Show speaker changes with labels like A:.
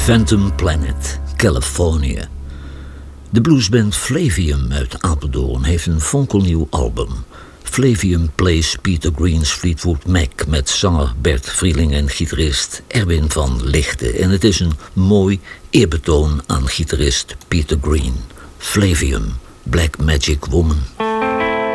A: Phantom Planet, Californië. De bluesband Flavium uit Apeldoorn heeft een fonkelnieuw album. Flavium plays Peter Green's Fleetwood Mac met zanger Bert Vrieling en gitarist Erwin van Lichten. En het is een mooi eerbetoon aan gitarist Peter Green. Flavium, Black Magic Woman.